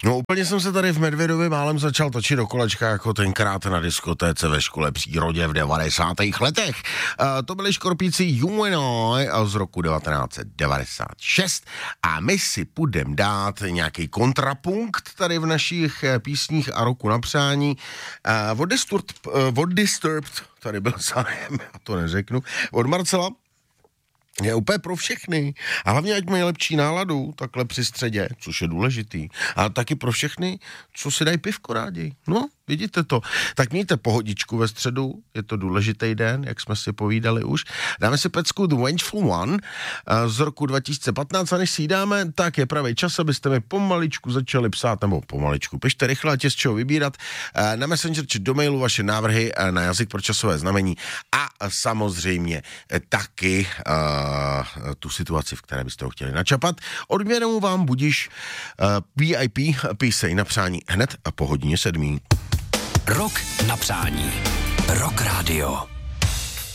No úplně jsem se tady v Medvědově málem začal točit do kolečka jako tenkrát na diskotéce ve škole přírodě v 90. letech. To byli Škorpíci Humanoid z roku 1996 a my si půjdem dát nějaký kontrapunkt tady v našich písních a roku na přání. Od Disturbed, tady byl zájem, já to neřeknu, od Marcela. Je úplně pro všechny. A hlavně, ať mají lepší náladu, takhle při středě, což je důležitý. Ale taky pro všechny, co si dají pivko rádi. No, vidíte to. Tak mějte pohodičku ve středu, je to důležitý den, jak jsme si povídali už. Dáme si pecku The Vengeful One z roku 2015 a než si ji dáme, tak je pravý čas, abyste mi pomaličku začali psát, nebo pomaličku, pište rychle, ať je z čeho vybírat na Messenger či do mailu vaše návrhy na jazyk pro časové znamení a samozřejmě taky tu situaci, v které byste ho chtěli načapat. Odměnou vám budiš VIP písej na přání hned a po hodině 7. Rok na přání. Rock Radio.